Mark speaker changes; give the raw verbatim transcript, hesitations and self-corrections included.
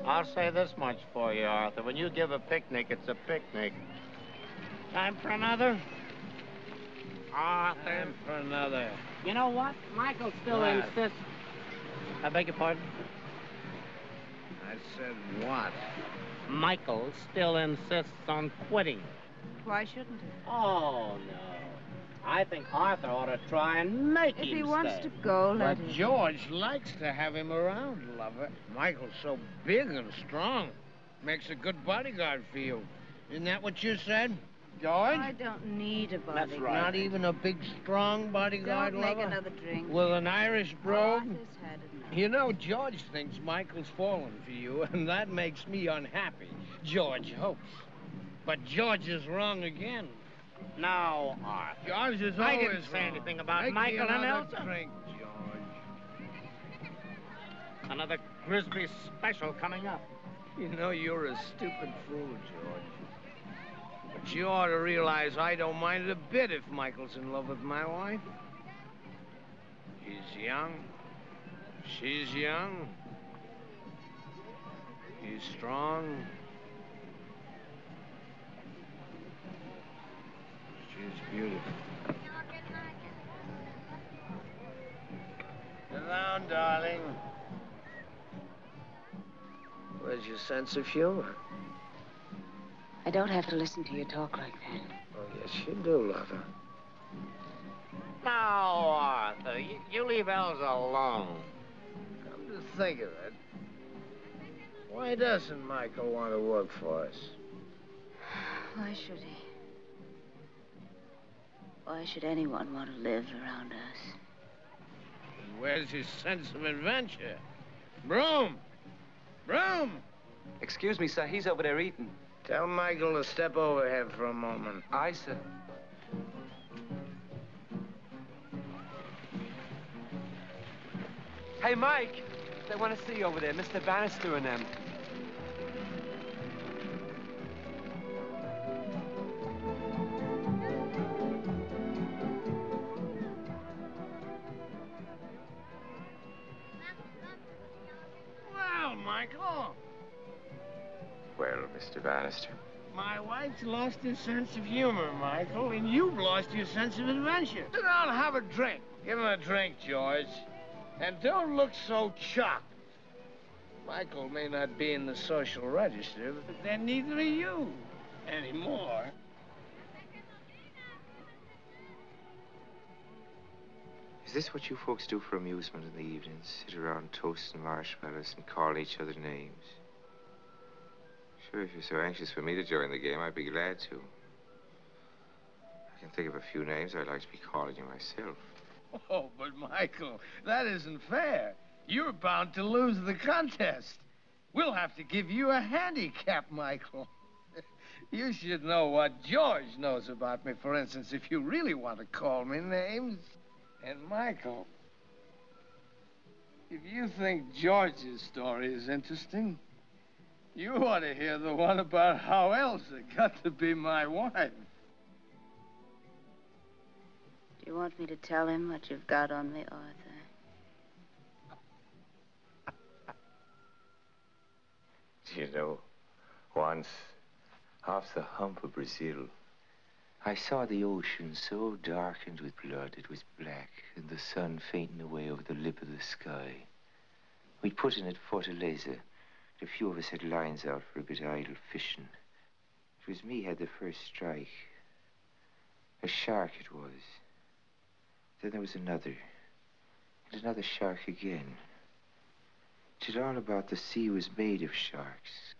Speaker 1: I'll say this much for you, Arthur. When you give a picnic, it's a picnic. Time for another? Arthur.
Speaker 2: Time for another.
Speaker 1: You know what? Michael still
Speaker 2: What?
Speaker 1: insists. I beg your pardon?
Speaker 2: I said what?
Speaker 1: Michael still insists on quitting.
Speaker 3: Why shouldn't he?
Speaker 1: Oh, no. I think Arthur ought to try and make
Speaker 3: If
Speaker 1: him
Speaker 3: he wants
Speaker 1: stay.
Speaker 3: to go, let
Speaker 2: But
Speaker 3: him.
Speaker 2: George likes to have him around, lover. Michael's so big and strong. Makes a good bodyguard for you. Isn't that what you said, George?
Speaker 3: I don't need a bodyguard.
Speaker 1: That's right.
Speaker 2: Not even a big, strong bodyguard,
Speaker 3: Don't make
Speaker 2: lover?
Speaker 3: another drink.
Speaker 2: With an Irish brogue?
Speaker 3: Arthur's had enough.
Speaker 2: You know, George thinks Michael's fallen for you, and that makes me unhappy. George hopes. But George is wrong again.
Speaker 1: No, Arthur.
Speaker 2: George is
Speaker 1: I
Speaker 2: always
Speaker 1: didn't say
Speaker 2: wrong.
Speaker 1: anything about
Speaker 2: Make
Speaker 1: Michael
Speaker 2: me
Speaker 1: and
Speaker 2: another
Speaker 1: Elsa.
Speaker 2: drink, George.
Speaker 1: Another Grisby special coming up.
Speaker 2: You know, you're a stupid fool, George. But you ought to realize I don't mind it a bit if Michael's in love with my wife. He's young. She's young. He's strong. She's beautiful. Sit down, darling. Where's your sense of humor?
Speaker 3: I don't have to listen to you talk like that.
Speaker 2: Oh, yes, you do, lover.
Speaker 1: Now, Arthur, you, you leave Elsa alone.
Speaker 2: Come to think of it, why doesn't Michael want to work for us?
Speaker 3: Why should he? Why should anyone want to live around us?
Speaker 2: Where's his sense of adventure? Broom! Broom!
Speaker 4: Excuse me, sir. He's over there eating.
Speaker 2: Tell Michael to step over here for a moment.
Speaker 4: Aye, sir. Hey, Mike! They want to see you over there, Mister Bannister and them.
Speaker 2: Well, Michael.
Speaker 5: Well, Mister Bannister.
Speaker 2: My wife's lost her sense of humor, Michael, and you've lost your sense of adventure. Sit down and have a drink. Give him a drink, George. And don't look so shocked. Michael may not be in the social register, but then neither are you anymore.
Speaker 5: Is this what you folks do for amusement in the evenings? Sit around toasting marshmallows and call each other names? Sure, if you're so anxious for me to join the game, I'd be glad to. I can think of a few names I'd like to be calling you myself.
Speaker 2: Oh, but Michael, that isn't fair. You're bound to lose the contest. We'll have to give you a handicap, Michael. You should know what George knows about me, for instance, if you really want to call me names. And Michael, if you think George's story is interesting, you ought to hear the one about how Elsa got to be my wife.
Speaker 3: Do you want me to tell him what you've got on me, Arthur?
Speaker 5: Do you know, once, off the hump of Brazil, I saw the ocean so darkened with blood it was black, and the sun fainting away over the lip of the sky. We'd put in at Fortaleza. A few of us had lines out for a bit of idle fishing. It was me had the first strike. A shark it was. Then there was another. And another shark again. It all about the sea was made of sharks.